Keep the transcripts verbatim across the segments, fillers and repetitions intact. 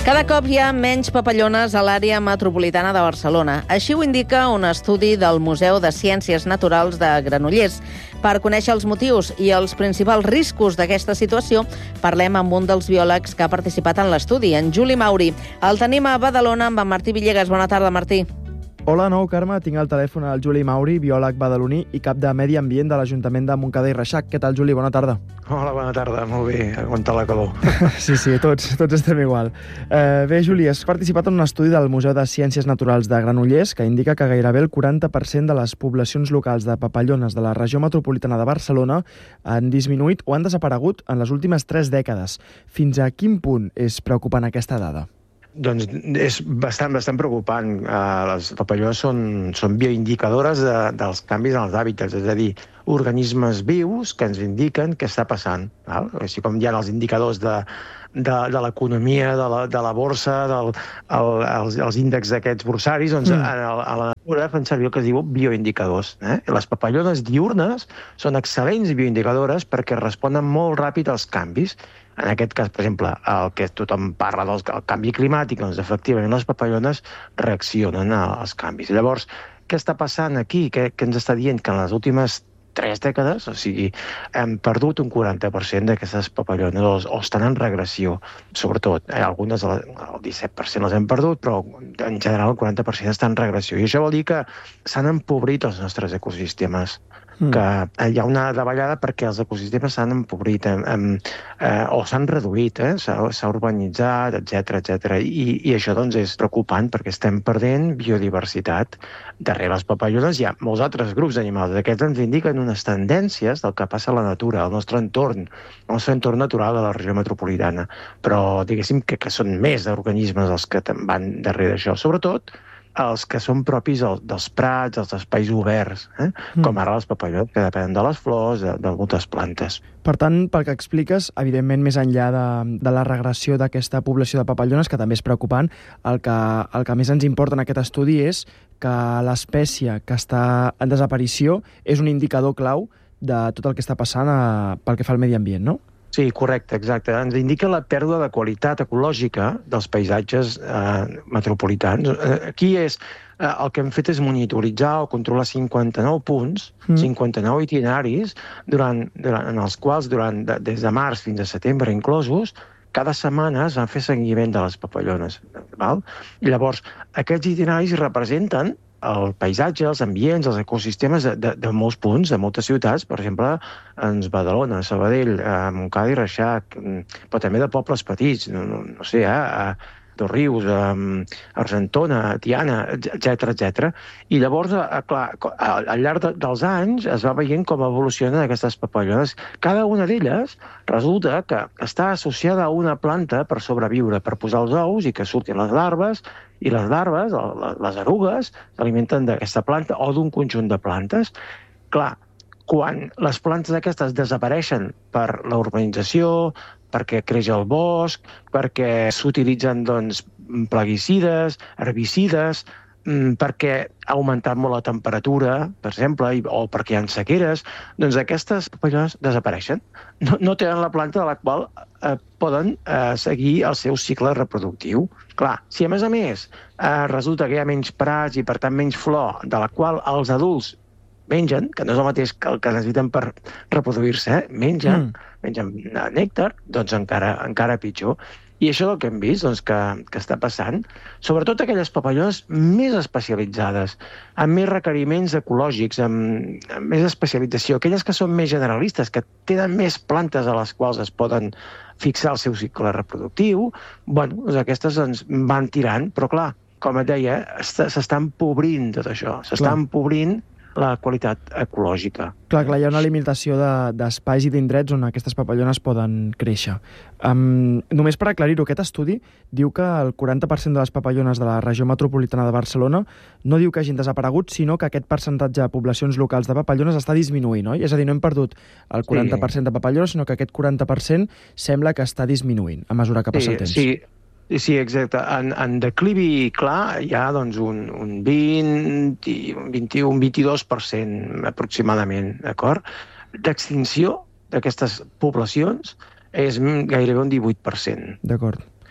Cada cop hi ha menys papallones a l'àrea metropolitana de Barcelona. Així ho indica un estudi del Museu de Ciències Naturals de Granollers. Per conèixer els motius i els principals riscos d'aquesta situació, parlem amb un dels biòlegs que ha participat en l'estudi, en Juli Mauri. El tenim a Badalona amb en Martí Villegas. Bona tarda, Martí. Hola, nou, Carme. Tinc al telèfon el Juli Mauri, biòleg badaloní i cap de Medi Ambient de l'Ajuntament de Montcada i Reixac. Què tal, Juli? Bona tarda. Hola, bona tarda. Molt bé. Aguantar la calor. Sí, sí, tots, tots estem igual. Eh, bé, Juli, has participat en un estudi del Museu de Ciències Naturals de Granollers que indica que gairebé el quaranta per cent de les poblacions locals de papallones de la regió metropolitana de Barcelona han disminuït o han desaparegut en les últimes tres dècades. Fins a quin punt és preocupant aquesta dada? Doncs és bastant, bastant preocupant. Uh, les papallones són, són bioindicadores de, dels canvis en els hàbitats, és a dir, organismes vius que ens indiquen què està passant. Val? Així com hi ha els indicadors de, de, de l'economia, de, la, de la borsa, del, el, els, els índexs d'aquests borsaris, doncs mm. a, a la natura fan servir el que es diu bioindicadors. Eh? Les papallones diurnes són excel·lents bioindicadores perquè responen molt ràpid als canvis. En aquest cas, per exemple, el que tothom parla del canvi climàtic, doncs efectivament les papallones reaccionen als canvis. Llavors, què està passant aquí? Què, què ens està dient? Que en les últimes tres dècades, o sigui, hem perdut un quaranta per cent d'aquestes papallones, o, o estan en regressió, sobretot. Eh, algunes, el disset per cent les hem perdut, però en general el quaranta per cent estan en regressió. I això vol dir que s'han empobrit els nostres ecosistemes, mm. que hi ha una davallada perquè els ecosistemes s'han empobrit eh, eh, o s'han reduït, eh, s'ha urbanitzat, etcètera, etcètera. I, I això doncs, és preocupant perquè estem perdent biodiversitat. Darrere les papallones hi ha molts altres grups d'animals. Aquests ens indiquen unes tendències del que passa a la natura, al nostre entorn, al nostre entorn natural de la regió metropolitana. Però diguéssim que, que són més organismes els que van darrere d'això. Sobretot els que són propis dels prats, dels espais oberts, eh? mm. com ara les papallones, que depenen de les flors, de, de moltes plantes. Per tant, pel que expliques, evidentment, més enllà de, de la regressió d'aquesta població de papallones, que també és preocupant, el que, el que més ens importa en aquest estudi és que l'espècie que està en desaparició és un indicador clau de tot el que està passant a, pel que fa al medi ambient, no? Sí, correcte, exacte. Ens indica la pèrdua de qualitat ecològica dels paisatges eh, metropolitans. Aquí és, eh, el que hem fet és monitoritzar o controlar cinquanta-nou punts, mm. cinquanta-nou itineraris, durant, durant, en els quals durant, de, des de març fins a setembre inclosos, cada setmana es van fer seguiment de les papallones. Val? I llavors, aquests itineraris representen el paisatge, els ambients, els ecosistemes de, de, de molts punts, de moltes ciutats, per exemple, en Badalona, Sabadell, a Montcada i Reixac, però també de pobles petits, no, no, no sé, eh, a Dosrius, a Argentona, a Tiana, etcètera, etcètera. I llavors, clar, al llarg de, dels anys es va veient com evolucionen aquestes papallones. Cada una d'elles resulta que està associada a una planta per sobreviure, per posar els ous i que surtin les larves, i les larves, les erugues, s'alimenten d'aquesta planta o d'un conjunt de plantes. Clar, quan les plantes aquestes desapareixen per la urbanització, perquè creix el bosc, perquè s'utilitzen doncs, plaguicides, herbicides, perquè ha augmentat molt la temperatura, per exemple, o perquè hi ha sequeres, doncs aquestes papallones desapareixen. No, no tenen la planta de la qual eh, poden eh, seguir el seu cicle reproductiu. Clar, si a més a més eh, resulta que hi ha menys prats i per tant menys flor, de la qual els adults mengen, que no és el mateix que el que necessiten per reproduir-se, eh? mengen, mm. mengen nèctar, doncs encara, encara pitjor. I això és el que hem vist doncs, que, que està passant, sobretot aquelles papallones més especialitzades, amb més requeriments ecològics, amb, amb més especialització, aquelles que són més generalistes, que tenen més plantes a les quals es poden fixar el seu cicle reproductiu, bueno, doncs aquestes ens van tirant, però clar, com et deia, s'està empobrint tot això, s'està empobrint la qualitat ecològica. Clar, clar, hi ha una limitació d'espais de, i d'indrets on aquestes papallones poden créixer. Um, només per aclarir-ho, aquest estudi diu que el quaranta per cent de les papallones de la regió metropolitana de Barcelona no diu que hagin desaparegut, sinó que aquest percentatge de poblacions locals de papallones està disminuint, oi? És a dir, no hem perdut el quaranta per cent de papallones, sinó que aquest quaranta per cent sembla que està disminuint a mesura que passa sí, el temps. Sí, Sí, exacte. En, en declivi clar hi ha doncs, un, un vint, un vint-i-u, un vint-i-dos per cent aproximadament, d'acord? D'extinció d'aquestes poblacions és gairebé un divuit per cent. D'acord.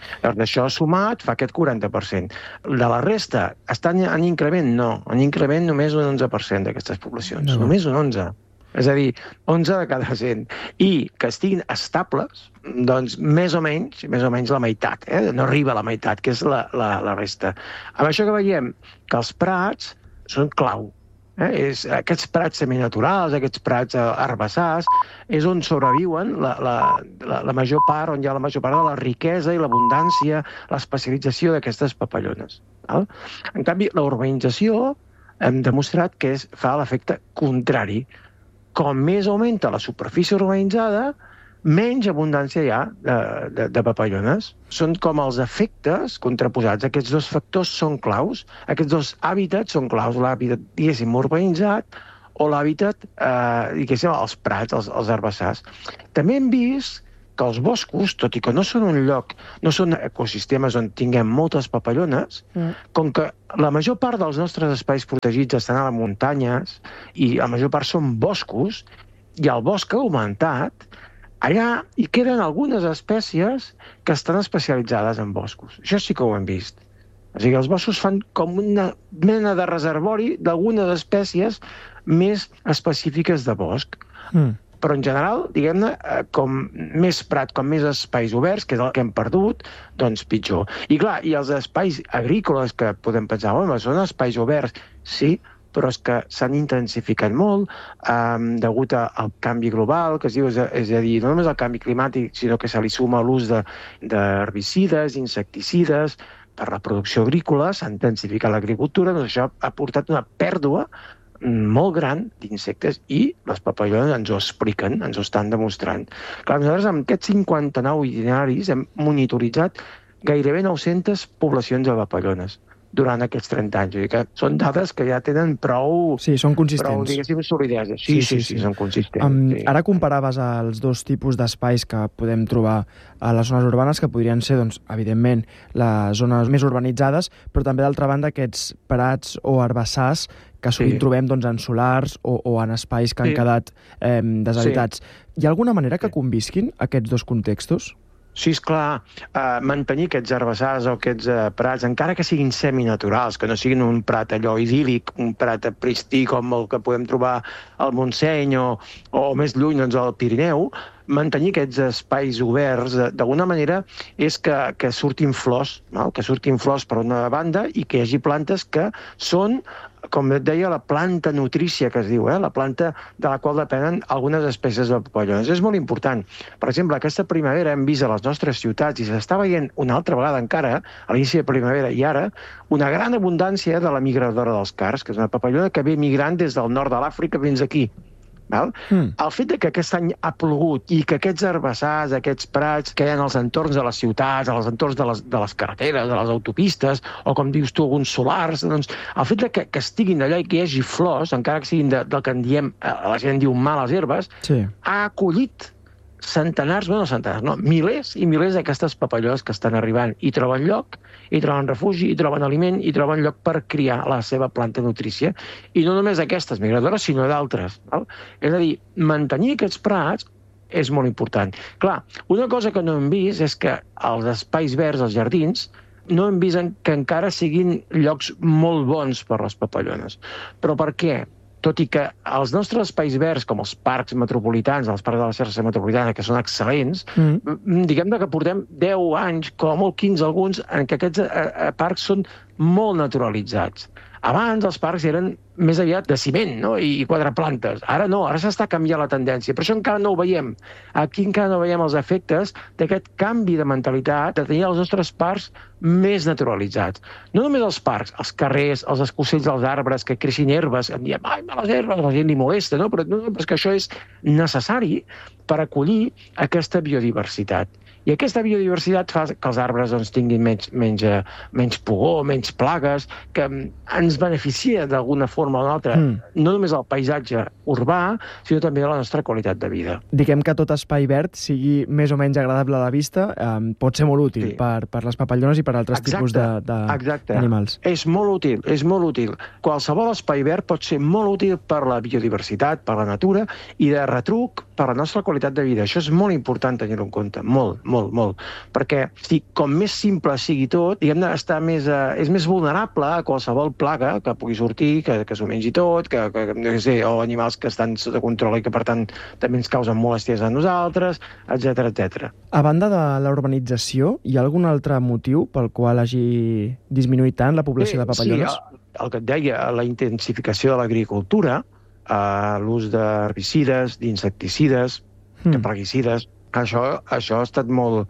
Llavors, això sumat fa aquest quaranta per cent. De la resta, estan en increment? No, en increment només un onze per cent d'aquestes poblacions, no. Només un onze. És a dir, onze de cada cent. I que estiguin estables, doncs més o menys, més o menys la meitat, eh? No arriba a la meitat, que és la, la, la resta. Amb això que veiem, que els prats són clau. Eh? És, aquests prats seminaturals, aquests prats herbassars, és on sobreviuen la, la, la, la major part, on hi ha la major part de la riquesa i l'abundància, l'especialització d'aquestes papallones. Val? En canvi, la urbanització hem demostrat que és, fa l'efecte contrari. Com més augmenta la superfície urbanitzada, menys abundància hi ha de, de, de papallones. Són com els efectes contraposats. Aquests dos factors són claus. Aquests dos hàbitats són claus. L'hàbitat, diguéssim, urbanitzat o l'hàbitat, eh, diguéssim, els prats, els, els herbassars. També hem vist que els boscos, tot i que no són un lloc, no són ecosistemes on tinguem moltes papallones, mm. com que la major part dels nostres espais protegits estan a les muntanyes i la major part són boscos, i el bosc ha augmentat, allà hi queden algunes espècies que estan especialitzades en boscos. Això sí que ho hem vist. O sigui, els boscos fan com una mena de reservori d'algunes espècies més específiques de bosc. Mm. Però en general, diguem-ne, com més prat, com més espais oberts, que és el que hem perdut, doncs pitjor. I clar, i els espais agrícoles que podem pensar, home, són espais oberts, sí, però és que s'han intensificat molt eh, degut al canvi global, que es diu, és a, és a dir, no només el canvi climàtic, sinó que se li suma l'ús d'herbicides, insecticides, per la producció agrícola, s'ha intensificat l'agricultura, doncs això ha portat una pèrdua molt gran d'insectes i les papallones ens ho expliquen, ens ho estan demostrant. Clar, nosaltres amb aquests cinquanta-nou itineraris hem monitoritzat gairebé nou-centes poblacions de papallones durant aquests trenta anys. O sigui que són dades que ja tenen prou... Sí, són consistents. Prou, diguéssim, solidesa. Sí, sí, sí, sí, sí, són consistents. Um, sí. Ara comparaves els dos tipus d'espais que podem trobar a les zones urbanes, que podrien ser, doncs, evidentment, les zones més urbanitzades, però també, d'altra banda, aquests prats o herbassars que sovint sí. trobem doncs, en solars o, o en espais que sí. han quedat eh, deshabitats. Sí. Hi ha alguna manera que convisquin aquests dos contextos? Sí, esclar, uh, mantenir aquests herbassars o aquests uh, prats, encara que siguin seminaturals, que no siguin un prat allò idíl·lic, un prat pristí com el que podem trobar al Montseny o, o més lluny, doncs, al Pirineu, mantenir aquests espais oberts, d'alguna manera, és que, que surtin flors, no? Que surtin flors per una banda i que hi hagi plantes que són, com et deia, la planta nutrícia, que es diu, eh? La planta de la qual depenen algunes espècies de papallones. És molt important. Per exemple, aquesta primavera hem vist a les nostres ciutats, i s'està veient una altra vegada encara, a l'inici de primavera i ara, una gran abundància de la migradora dels cards, que és una papallona que ve migrant des del nord de l'Àfrica fins aquí. Val? Mm. El fet de que aquest any ha plogut i que aquests herbassars, aquests prats que hi ha als entorns de les ciutats, als entorns de les, de les carreteres, de les autopistes, o com dius tu, alguns solars, doncs el fet de que, que estiguin allà i que hi hagi flors, encara que siguin de, del que en diem, la gent diu males herbes, sí. ha acollit centenars, bueno, centenars, no, milers i milers d'aquestes papallones que estan arribant i troben lloc, i troben refugi, i troben aliment, i troben lloc per criar la seva planta nutrícia. I no només aquestes migradores, sinó d'altres. És a dir, mantenir aquests prats és molt important. Clar, una cosa que no hem vist és que els espais verds, els jardins, no hem vist que encara siguin llocs molt bons per les papallones. Però per què? Tot i que els nostres espais verds, com els parcs metropolitans, els parcs de la xarxa metropolitana, que són excel·lents, mm. diguem que portem deu anys, com a molt quinze alguns, en què aquests eh, parcs són molt naturalitzats. Abans els parcs eren més aviat de ciment, no? I quatre plantes. Ara no, ara s'està canviant la tendència. Per això encara no ho veiem. Aquí encara no veiem els efectes d'aquest canvi de mentalitat, de tenir els nostres parcs més naturalitzats. No només els parcs, els carrers, els escossells dels arbres, que creixin herbes, em diem, ai, males herbes, la gent li molesta, no? Però, no, però és que això és necessari per acollir aquesta biodiversitat. I aquesta biodiversitat fa que els arbres doncs, tinguin menys, menys, menys pugó, menys plagues, que ens beneficia d'alguna forma o d'una altra, mm. no només el paisatge urbà, sinó també la nostra qualitat de vida. Diguem que tot espai verd sigui més o menys agradable a la vista, eh, pot ser molt útil sí. per, per les papallones i per altres exacte, tipus d'animals. És molt útil, és molt útil. Qualsevol espai verd pot ser molt útil per la biodiversitat, per la natura, i de retruc per la nostra qualitat de vida. Això és molt important tenir-ho en compte, molt, molt, molt. Perquè si, com més simple sigui tot, diguem-ne, està més, eh, és més vulnerable a qualsevol plaga que pugui sortir, que, que s'ho mengi tot, que, que, no sé, o animals que estan sota control i que, per tant, també ens causen molèsties a nosaltres, etcètera, etcètera. A banda de la urbanització, hi ha algun altre motiu pel qual hagi disminuït tant la població Bé, de papallones? Sí, el, el que et deia, la intensificació de l'agricultura, Uh, l'ús d'herbicides, d'insecticides, mm. de plaguicides. Això, això ha estat molt,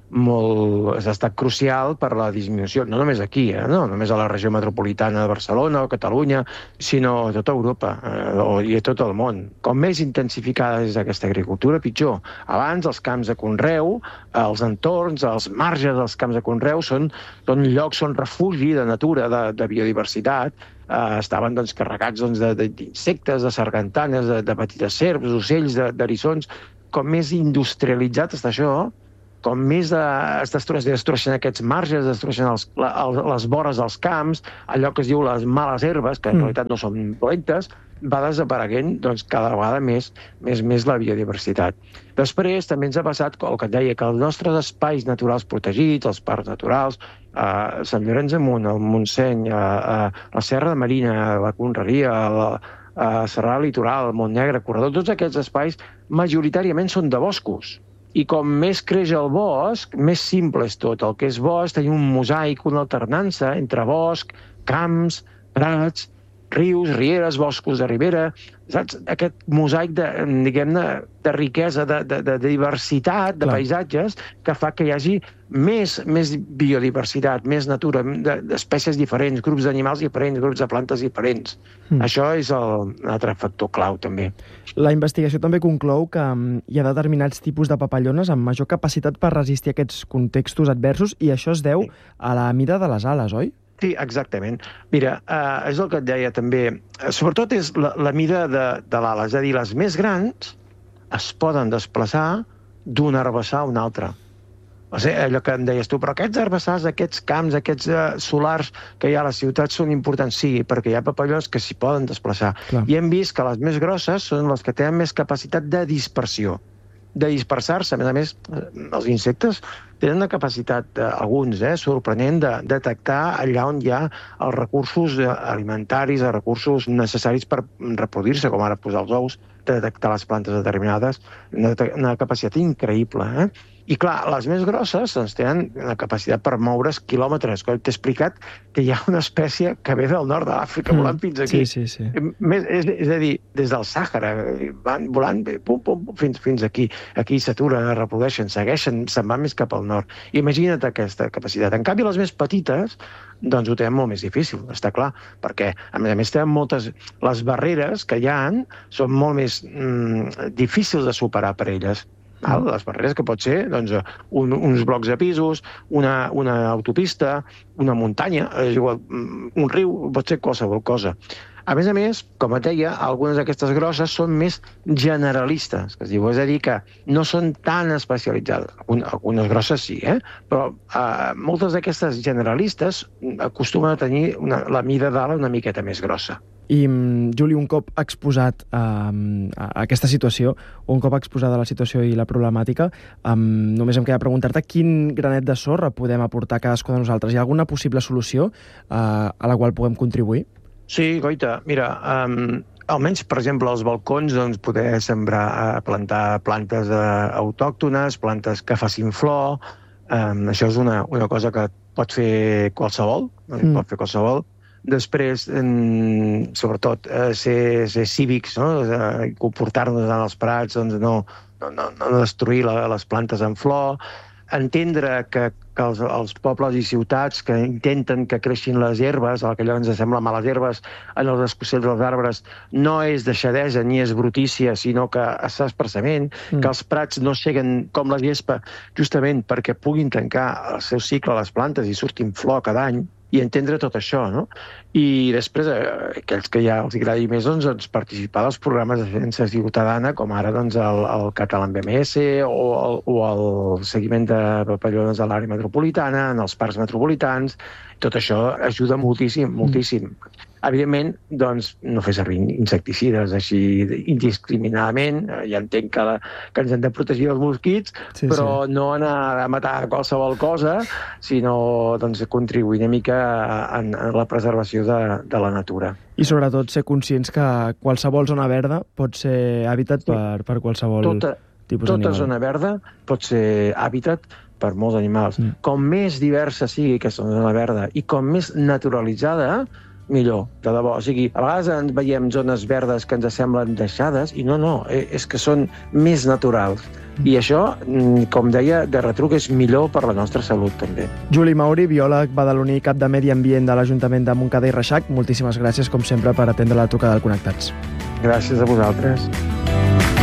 molt, ha estat crucial per la disminució, no només aquí, eh, no només a la regió metropolitana de Barcelona o Catalunya, sinó a tota Europa eh, i a tot el món. Com més intensificada és aquesta agricultura, pitjor. Abans els camps de conreu, els entorns, els marges dels camps de conreu són, són llocs, són refugi de natura, de, de biodiversitat. Uh, estaven doncs, carregats doncs, d'insectes, de, de sargantanes, de, de petites serps, d'ocells, d'eriçons. Com més industrialitzat està això, com més de, es destrueixen, destrueixen aquests marges, es destrueixen els, la, el, les vores dels camps, allò que es diu les males herbes, que en mm. realitat no són dolentes, va desapareguent doncs, cada vegada més, més, més la biodiversitat. Després també ens ha passat el que et deia, que els nostres espais naturals protegits, els parcs naturals, a Sant Llorenç de Munt, el Montseny, a, a la Serra de Marina, a la Conreria, a la a Serrà Litoral, Montnegre, Corredor, tots aquests espais majoritàriament són de boscos. I com més creix el bosc, més simple és tot. El que és bosc, tenim un mosaic, una alternança entre bosc, camps, prats, rius, rieres, boscos de ribera, saps? Aquest mosaic de, diguem-ne, de riquesa, de, de, de diversitat, de Clar. paisatges, que fa que hi hagi més, més biodiversitat, més natura, d'espècies diferents, grups d'animals diferents, grups de plantes diferents. Mm. Això és el, un altre factor clau, també. La investigació també conclou que hi ha determinats tipus de papallones amb major capacitat per resistir aquests contextos adversos i això es deu a la mida de les ales, oi? Sí, exactament. Mira, eh, és el que et deia també. Sobretot és la, la mida de, de l'ala. És a dir, les més grans es poden desplaçar d'un herbassar a un altre. O sigui, allò que em deies tu, però aquests herbassars, aquests camps, aquests uh, solars que hi ha a les ciutats són importants, sí, perquè hi ha papallones que s'hi poden desplaçar. Clar. I hem vist que les més grosses són les que tenen més capacitat de dispersió, de dispersar-se. A més a més, els insectes tenen una capacitat, eh, alguns, eh, sorprenent, de detectar allà on hi ha els recursos alimentaris, els recursos necessaris per reproduir-se, com ara posar els ous, de detectar les plantes determinades, una, una capacitat increïble, eh? I clar, les més grosses doncs, tenen una capacitat per moure's quilòmetres. T'he explicat que hi ha una espècie que ve del nord de l'Àfrica mm. volant fins aquí. Sí, sí, sí. Més, és, és a dir, des del Sàhara, van volant pum, pum, pum, fins, fins aquí. Aquí s'aturen, es reprodueixen, segueixen, se'n van més cap al nord. Imagina't aquesta capacitat. En canvi, les més petites doncs ho tenen molt més difícil, està clar, perquè a més a més tenen moltes... Les barreres que hi ha són molt més mm, difícils de superar per elles. Val? Les barreres que pot ser doncs, un, uns blocs de pisos, una, una autopista, una muntanya, és igual, un riu, pot ser qualsevol cosa. A més a més, com et deia, algunes d'aquestes grosses són més generalistes, que es diu, és a dir, que no són tan especialitzades. Algunes grosses sí, eh? Però eh, moltes d'aquestes generalistes acostumen a tenir una, la mida d'ala una miqueta més grossa. I, Juli, un cop exposat uh, a aquesta situació, un cop exposada la situació i la problemàtica, um, només em queda preguntar-te quin granet de sorra podem aportar cadascú de nosaltres. Hi ha alguna possible solució uh, a la qual puguem contribuir? Sí, Goita, mira, um, almenys, per exemple, als balcons, doncs, poder sembrar, plantar plantes uh, autòctones, plantes que facin flor. Um, això és una, una cosa que pot fer qualsevol, mm. pot fer qualsevol. Després, eh, sobretot, eh, ser, ser cívics, no? eh, comportar-nos en els prats, doncs no, no, no, no destruir la, les plantes en flor, entendre que, que els, els pobles i ciutats que intenten que creixin les herbes, el que allò ens sembla males herbes, en els escocells dels arbres, no és deixadesa ni és brutícia, sinó que és esparçament, mm. que els prats no seguen com la gespa, justament perquè puguin tancar el seu cicle a les plantes i surtin flor cada any, i entendre tot això, no? I després, eh, aquells que ja els agradi més, doncs, doncs, participar dels programes de defensa ciutadana, com ara doncs, el, el Catalan B M S o el, o el seguiment de papallones a l'àrea metropolitana, en els parcs metropolitans. Tot això ajuda moltíssim, moltíssim. Mm. Evidentment, doncs, no fer servir insecticides així indiscriminadament. Ja entenc que, la, que ens hem de protegir dels mosquits, sí, però sí. no anar a matar qualsevol cosa, sinó doncs, contribuir una mica en, en la preservació de, de la natura. I sobretot ser conscients que qualsevol zona verda pot ser hàbitat sí. per, per qualsevol tota, tipus tota d'animal. Tota zona verda pot ser hàbitat per molts animals. Mm. Com més diversa sigui aquesta zona verda i com més naturalitzada, millor, de debò. O sigui, a vegades ens veiem zones verdes que ens semblen deixades i no, no, és que són més naturals. I això, com deia, de retruc és millor per la nostra salut, també. Juli Mauri, biòleg badaloní, cap de Medi Ambient de l'Ajuntament de Montcada i Reixac, moltíssimes gràcies, com sempre, per atendre la trucada del Connectats. Gràcies a vosaltres.